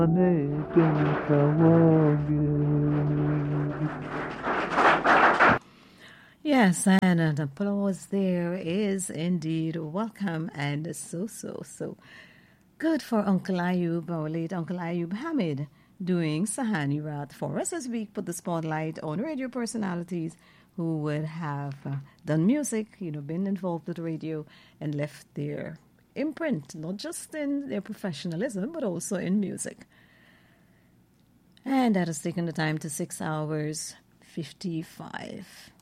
Yes, and an applause there is indeed welcome and so good for Uncle Ayub, our late Uncle Ayub Hamid, doing Sahani Rat for us this week. Put the spotlight on radio personalities who would have done music, been involved with radio and left their imprint, not just in their professionalism, but also in music. And that has taken the time to 6 hours 55.